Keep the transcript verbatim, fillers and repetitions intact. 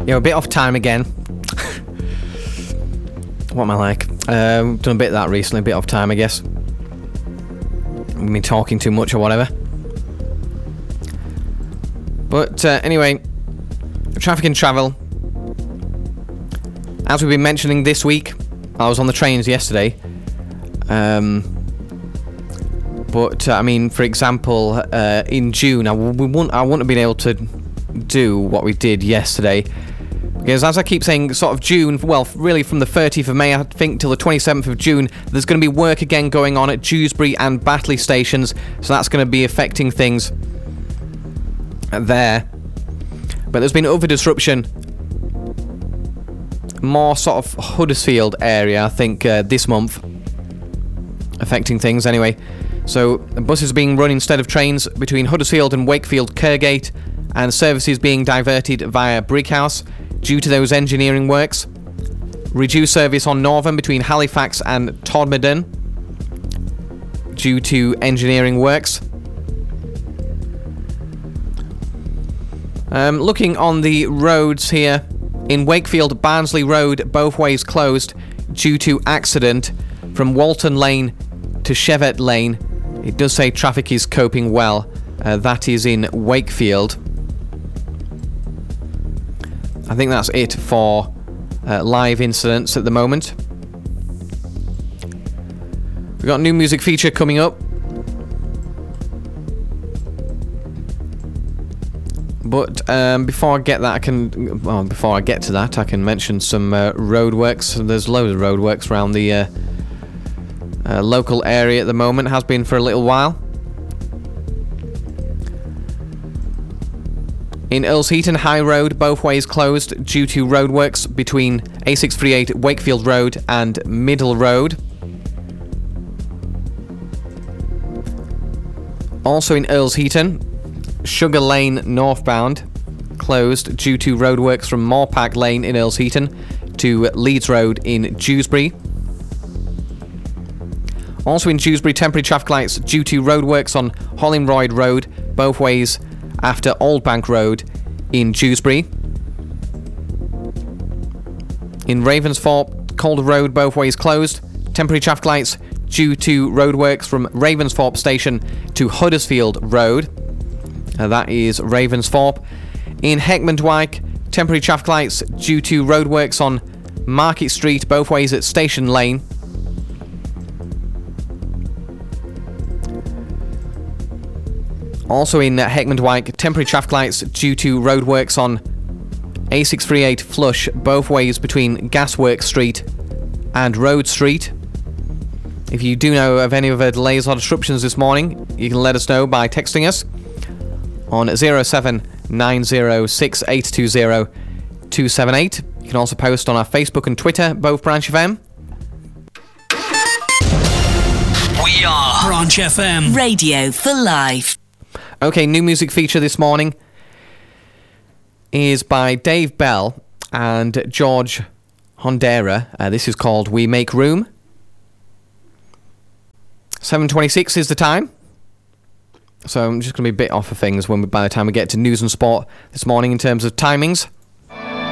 Yeah, a bit off time again. What am I like? Um, done a bit of that recently, a bit off time, I guess. Me talking too much or whatever. But uh, anyway, traffic and travel. As we've been mentioning this week, I was on the trains yesterday. Um, but uh, I mean, for example, uh, in June, I, we wouldn't, I wouldn't have been able to do what we did yesterday. Because as I keep saying, sort of June, well, really from the thirtieth of May, I think, till the twenty-seventh of June, there's going to be work again going on at Dewsbury and Batley stations, so that's going to be affecting things there. But there's been other disruption, more sort of Huddersfield area, I think, uh, this month, affecting things anyway. So buses are being run instead of trains between Huddersfield and Wakefield Kirkgate, and services being diverted via Brighouse due to those engineering works. Reduced service on Northern between Halifax and Todmorden due to engineering works. Um, looking on the roads here, in Wakefield, Barnsley Road, both ways closed due to accident from Walton Lane to Chevet Lane. It does say traffic is coping well. Uh, that is in Wakefield. I think that's it for uh, live incidents at the moment. We've got a new music feature coming up. But um, before I get that, I can. Well, before I get to that, I can mention some uh, roadworks. There's loads of roadworks around the uh, uh, local area at the moment. Has been for a little while. In Earlsheaton, High Road, both ways closed due to roadworks between A six thirty-eight Wakefield Road and Middle Road. Also in Earlsheaton, Sugar Lane northbound closed due to roadworks from Moorpark Lane in Earlsheaton to Leeds Road in Dewsbury. Also in Dewsbury, temporary traffic lights due to roadworks on Hollingroyd Road, both ways after Old Bank Road in Dewsbury. In Ravensthorpe, Calder Road, both ways closed. Temporary traffic lights due to roadworks from Ravensthorpe Station to Huddersfield Road. Uh, that is Ravensthorpe. In Heckmondwike, temporary traffic lights due to roadworks on Market Street, both ways at Station Lane. Also in uh, Heckmondwike, temporary traffic lights due to roadworks on A six thirty-eight Flush, both ways between Gasworks Street and Road Street. If you do know of any other delays or disruptions this morning, you can let us know by texting us on zero seven nine zero six eight two zero two seven eight. You can also post on our Facebook and Twitter, both Branch F M. We are Branch F M. Radio for life. Okay, new music feature this morning is by Dave Bell and George Hondera. Uh, this is called We Make Room. seven twenty-six is the time. So I'm just going to be a bit off of things when we, by the time we get to news and sport this morning in terms of timings.